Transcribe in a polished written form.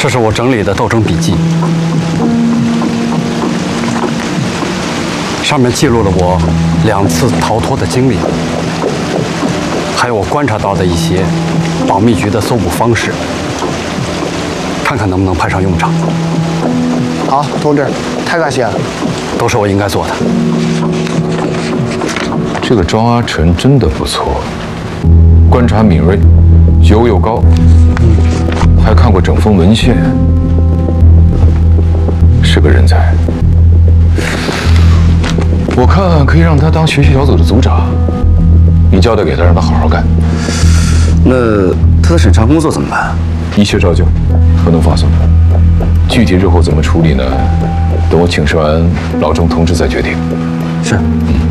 这是我整理的斗争笔记，上面记录了我2次逃脱的经历，还有我观察到的一些保密局的搜捕方式，看看能不能派上用场。 好，同志，太感谢了， 都是我应该做的。 这个庄阿成真的不错，观察敏锐，觉悟又高，还看过整封文献，是个人才。我看可以让他当学习小组的组长，你交代给他，让他好好干。 那他的审查工作怎么办？ 一切照旧，不能放松。具体日后怎么处理呢？等我请示完老郑同志再决定。 是。